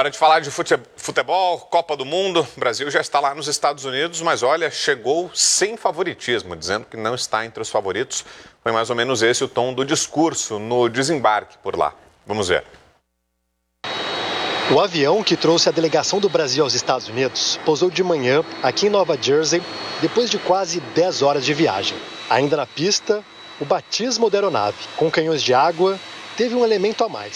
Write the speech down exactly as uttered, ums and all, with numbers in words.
Hora de falar de futebol, Copa do Mundo. O Brasil já está lá nos Estados Unidos, mas olha, chegou sem favoritismo, dizendo que não está entre os favoritos. Foi mais ou menos esse o tom do discurso no desembarque por lá. Vamos ver. O avião que trouxe a delegação do Brasil aos Estados Unidos pousou de manhã aqui em Nova Jersey, depois de quase dez horas de viagem. Ainda na pista, o batismo da aeronave, com canhões de água, teve um elemento a mais.